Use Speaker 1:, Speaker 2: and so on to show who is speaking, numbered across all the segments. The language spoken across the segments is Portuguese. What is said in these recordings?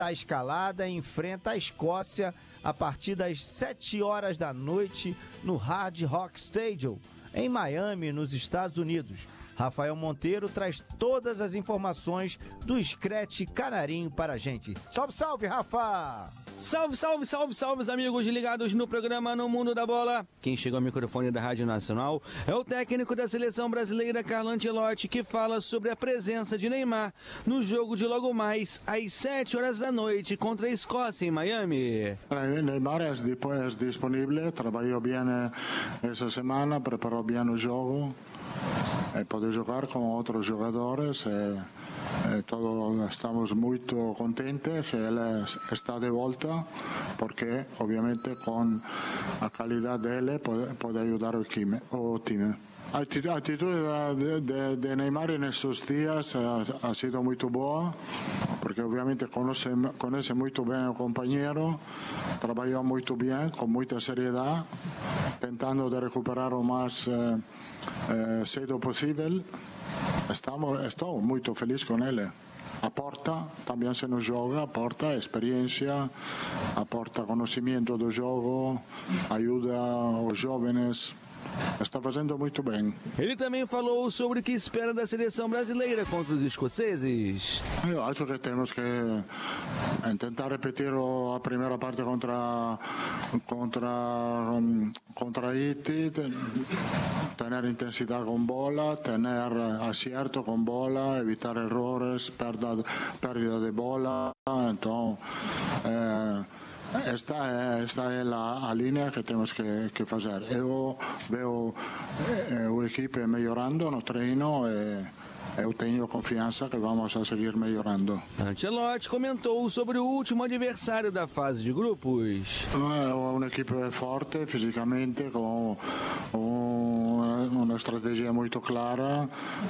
Speaker 1: A escalada enfrenta a Escócia a partir das 7 horas da noite no Hard Rock Stadium, em Miami, nos Estados Unidos. Rafael Monteiro traz todas as informações do Scratch Canarinho para a gente. Salve, salve, Rafa!
Speaker 2: Salve, salve, salve, salve, os amigos ligados no programa No Mundo da Bola. Quem chegou ao microfone da Rádio Nacional é o técnico da seleção brasileira, Carlo Ancelotti, que fala sobre a presença de Neymar no jogo de logo mais às 7 horas da noite contra a Escócia em Miami.
Speaker 3: Neymar é disponível, trabalhou bem essa semana, preparou bem o jogo, pode jogar com outros jogadores. Todos estamos muito contentes que ele está de volta, porque obviamente com a qualidade dele pode ajudar o time. A atitude de Neymar nesses dias ha sido muito boa, porque obviamente conhece muito bem o companheiro, trabalhou muito bem, com muita seriedade, tentando de recuperar o mais cedo possível. Estou muito feliz com ele. Aporta, também se nos joga, aporta experiência, aporta conhecimento do jogo, ajuda os jovens. Está fazendo muito bem.
Speaker 2: Ele também falou sobre o que espera da seleção brasileira contra os escoceses.
Speaker 3: Eu acho que temos que tentar repetir a primeira parte contra Haiti, ter intensidade com bola, ter acerto com bola, evitar errores, pérdida de bola. Então, esta é a linha que temos que fazer. Eu vejo a equipe melhorando no treino e eu tenho confiança que vamos a seguir melhorando.
Speaker 2: Ancelotti comentou sobre o último adversário da fase de grupos.
Speaker 3: É uma equipe forte fisicamente, com uma estratégia muito clara.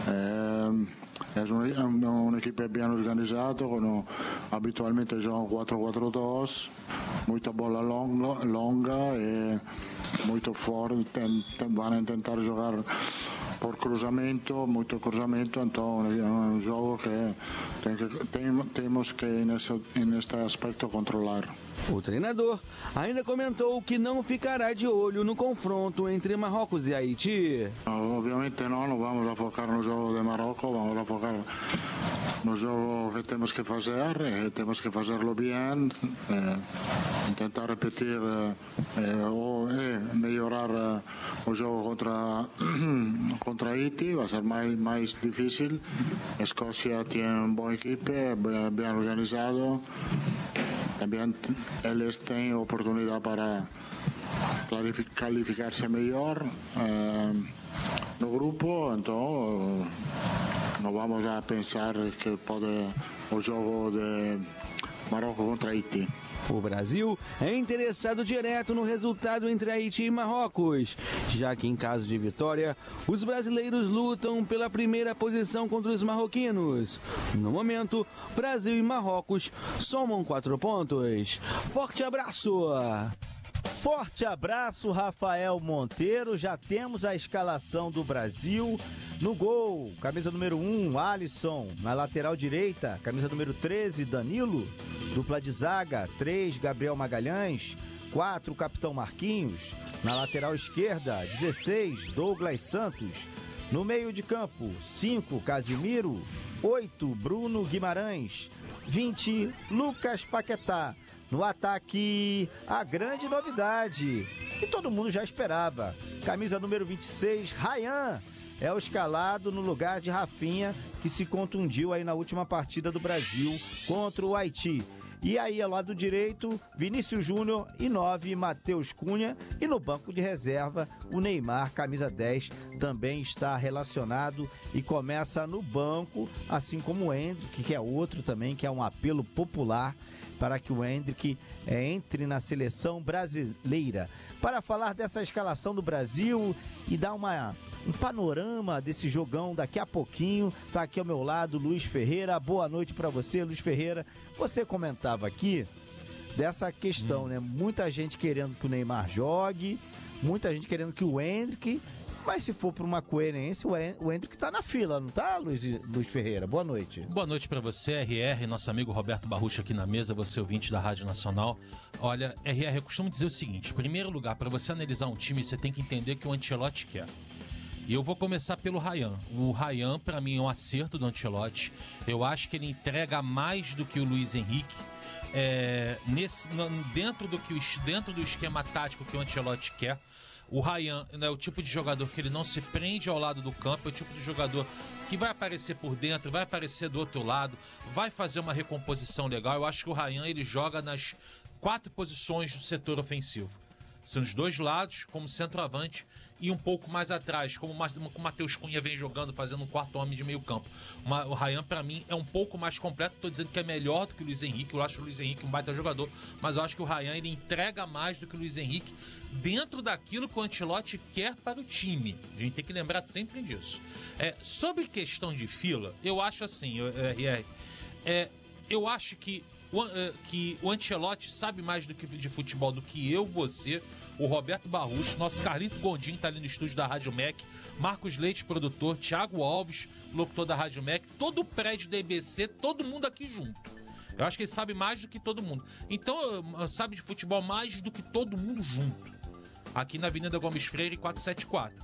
Speaker 3: É uma equipe bem organizada, habitualmente jogam 4-4-2, muita bola longa e muito forte, vão tentar jogar por cruzamento, muito cruzamento, então é um jogo que temos que neste aspecto controlar.
Speaker 2: O treinador ainda comentou que não ficará de olho no confronto entre Marrocos e Haiti.
Speaker 3: Obviamente não vamos a focar no jogo de Marrocos, vamos a focar no jogo que temos que fazer, temos que fazê-lo bem, tentar repetir ou melhorar o jogo contra Haiti, vai ser mais difícil. A Escócia tem uma boa equipe, bem organizado. Também eles têm oportunidade para qualificar-se melhor no grupo, então não vamos a pensar que pode o jogo de Marrocos contra Haiti.
Speaker 2: O Brasil é interessado direto no resultado entre Haiti e Marrocos, já que em caso de vitória, os brasileiros lutam pela primeira posição contra os marroquinos. No momento, Brasil e Marrocos somam 4 pontos. Forte abraço!
Speaker 1: Forte abraço, Rafael Monteiro. Já temos a escalação do Brasil. No gol, camisa número 1, Alisson. Na lateral direita, camisa número 13, Danilo. Dupla de zaga, 3, Gabriel Magalhães. 4, Capitão Marquinhos. Na lateral esquerda, 16, Douglas Santos. No meio de campo, 5, Casimiro. 8, Bruno Guimarães. 20, Lucas Paquetá. No ataque, a grande novidade, que todo mundo já esperava. Camisa número 26, Ryan. É o escalado no lugar de Rafinha, que se contundiu aí na última partida do Brasil contra o Haiti. E aí, ao lado direito, Vinícius Júnior e 9, Matheus Cunha. E no banco de reserva, o Neymar, camisa 10, também está relacionado e começa no banco, assim como o Endrick, que é outro também, que é um apelo popular para que o Endrick entre na seleção brasileira. Para falar dessa escalação do Brasil e dar um panorama desse jogão daqui a pouquinho, tá aqui ao meu lado Luiz Ferreira. Boa noite para você, Luiz Ferreira. Você comentava aqui dessa questão, né? Muita gente querendo que o Neymar jogue, muita gente querendo que o Endrick Mas se for para uma coerência, o Hendrick tá na fila, não tá, Luiz Ferreira? Boa noite.
Speaker 4: Boa noite para você, RR, nosso amigo Roberto Barrucha aqui na mesa, você ouvinte da Rádio Nacional. Olha, RR, eu costumo dizer o seguinte, em primeiro lugar, para você analisar um time, você tem que entender o que o Ancelotti quer. E eu vou começar pelo Ryan. O Ryan, para mim, é um acerto do Ancelotti. Eu acho que ele entrega mais do que o Luiz Henrique. Dentro do esquema tático que o Ancelotti quer. O Ryan é o tipo de jogador que ele não se prende ao lado do campo, é o tipo de jogador que vai aparecer por dentro, vai aparecer do outro lado, vai fazer uma recomposição legal. Eu acho que o Ryan ele joga nas 4 posições do setor ofensivo. São os 2 lados, como centroavante, e um pouco mais atrás, como o Matheus Cunha vem jogando, fazendo um 4º homem de meio campo. O Ryan, para mim, é um pouco mais completo. Estou dizendo que é melhor do que o Luiz Henrique. Eu acho o Luiz Henrique um baita jogador, mas eu acho que o Ryan ele entrega mais do que o Luiz Henrique dentro daquilo que o Ancelotti quer para o time. A gente tem que lembrar sempre disso. Sobre questão de fila, eu acho assim, eu acho que o Ancelotti sabe mais de futebol do que eu, você, o Roberto Barrucho, nosso Carlito Gondim tá ali no estúdio da Rádio MEC, Marcos Leite, produtor, Thiago Alves, locutor da Rádio MEC, todo o prédio da EBC, todo mundo aqui junto. Eu acho que ele sabe mais do que todo mundo. Então, sabe de futebol mais do que todo mundo junto. Aqui na Avenida Gomes Freire, 474.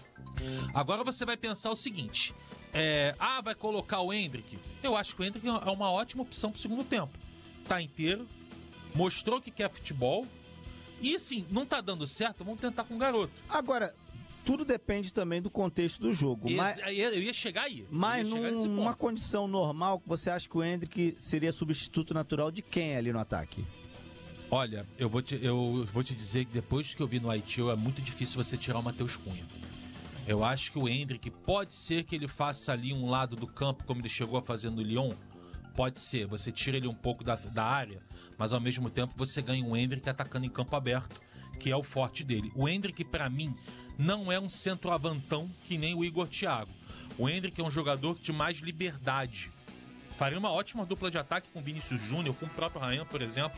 Speaker 4: Agora você vai pensar o seguinte, vai colocar o Hendrick? Eu acho que o Hendrick é uma ótima opção pro segundo tempo. Tá inteiro, mostrou que quer futebol e assim, não tá dando certo, vamos tentar com o garoto.
Speaker 1: Agora, tudo depende também do contexto do jogo.
Speaker 4: Eu ia chegar aí.
Speaker 1: Mas numa condição normal, você acha que o Hendrick seria substituto natural de quem ali no ataque?
Speaker 4: Olha, eu vou te dizer que depois que eu vi no Haiti, é muito difícil você tirar o Matheus Cunha. Eu acho que o Hendrick pode ser que ele faça ali um lado do campo, como ele chegou a fazer no Lyon. Pode ser, você tira ele um pouco da área, mas ao mesmo tempo você ganha um Hendrick atacando em campo aberto, que é o forte dele. O Hendrick, para mim, não é um centroavantão que nem o Igor Thiago. O Hendrick é um jogador de mais liberdade. Faria uma ótima dupla de ataque com o Vinícius Júnior, com o próprio Ryan, por exemplo.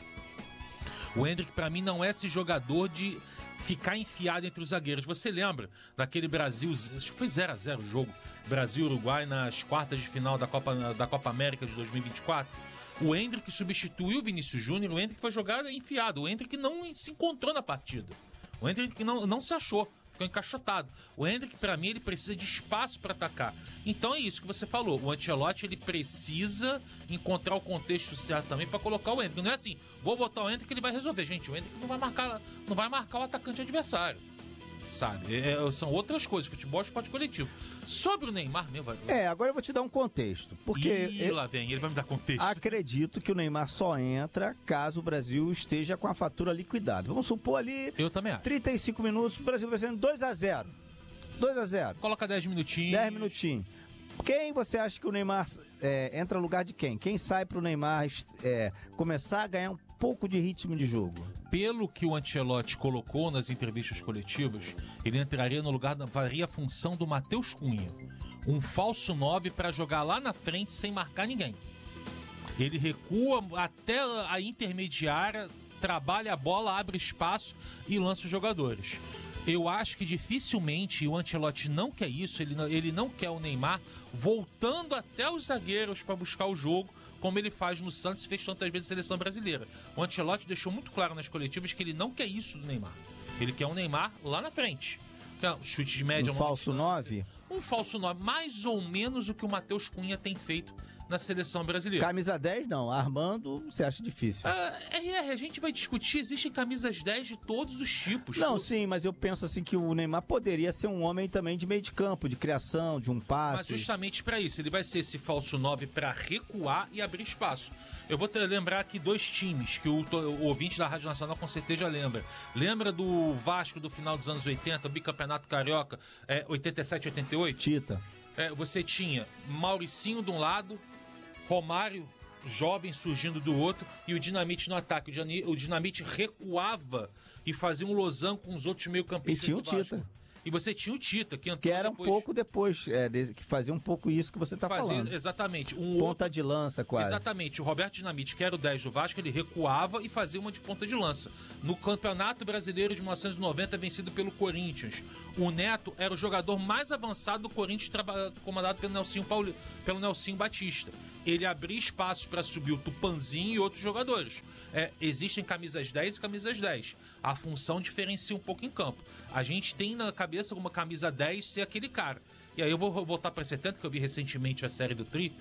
Speaker 4: O Hendrick, para mim, não é esse jogador de ficar enfiado entre os zagueiros. Você lembra daquele Brasil, acho que foi 0-0 o jogo, Brasil-Uruguai nas quartas de final da Copa América de 2024? O Hendrick substituiu o Vinícius Júnior, o Hendrick foi jogar enfiado, o Hendrick não se encontrou na partida, o Hendrick não se achou, ficou encaixotado. O Hendrick, para mim, ele precisa de espaço para atacar. Então é isso que você falou, o Ancelotti ele precisa encontrar o contexto certo também para colocar o Hendrick. Não é assim, vou botar o Hendrick que ele vai resolver. Gente, o Hendrick não vai marcar o atacante adversário, sabe? São outras coisas, futebol é esporte coletivo. Sobre o Neymar,
Speaker 1: agora eu vou te dar um contexto, porque
Speaker 4: lá vem, ele vai me dar contexto.
Speaker 1: Acredito que o Neymar só entra caso o Brasil esteja com a fatura liquidada. Vamos supor ali,
Speaker 4: eu também acho.
Speaker 1: 35 minutos, o Brasil vai sendo 2-0. 2-0.
Speaker 4: Coloca 10 minutinhos.
Speaker 1: 10 minutinhos. Quem você acha que o Neymar entra no lugar de quem? Quem sai pro Neymar começar a ganhar um pouco de ritmo de jogo?
Speaker 4: Pelo que o Ancelotti colocou nas entrevistas coletivas, ele entraria no lugar, faria a função do Matheus Cunha. Um falso 9 para jogar lá na frente sem marcar ninguém. Ele recua até a intermediária, trabalha a bola, abre espaço e lança os jogadores. Eu acho que dificilmente o Ancelotti não quer isso, ele não quer o Neymar voltando até os zagueiros para buscar o jogo, como ele faz no Santos e fez tantas vezes a seleção brasileira. O Ancelotti deixou muito claro nas coletivas que ele não quer isso do Neymar. Ele quer um Neymar lá na frente. Chute de média.
Speaker 1: Um falso 9?
Speaker 4: Um falso 9, mais ou menos o que o Matheus Cunha tem feito na seleção brasileira.
Speaker 1: Camisa 10 não, Armando você acha difícil?
Speaker 4: A gente vai discutir, existem camisas 10 de todos os tipos.
Speaker 1: Não, sim, mas eu penso assim que o Neymar poderia ser um homem também de meio de campo, de criação, de um passe.
Speaker 4: Mas justamente para isso, ele vai ser esse falso 9 para recuar e abrir espaço. Eu vou lembrar aqui 2 times que o ouvinte da Rádio Nacional com certeza lembra. Lembra do Vasco do final dos anos 80, bicampeonato carioca, 87, 88?
Speaker 1: Tita.
Speaker 4: Você tinha Mauricinho de um lado, Romário jovem surgindo do outro e o Dinamite no ataque. O Dinamite recuava e fazia um losango com os outros meio-campistas do Vasco. E você tinha o Tita, que entrou
Speaker 1: Que era
Speaker 4: depois,
Speaker 1: um pouco depois, que fazia um pouco isso que você está falando.
Speaker 4: Exatamente.
Speaker 1: Ponta de lança, quase.
Speaker 4: Exatamente. O Roberto Dinamite, que era o 10 do Vasco, ele recuava e fazia uma de ponta de lança. No Campeonato Brasileiro de 1990, vencido pelo Corinthians, o Neto era o jogador mais avançado do Corinthians, comandado pelo Nelsinho Batista. Ele abria espaços para subir o Tupanzinho e outros jogadores. Existem camisas 10 e camisas 10. A função diferencia um pouco em campo. A gente tem na cabeça uma camisa 10 ser aquele cara. E aí eu vou voltar para 70, que eu vi recentemente a série do Tri,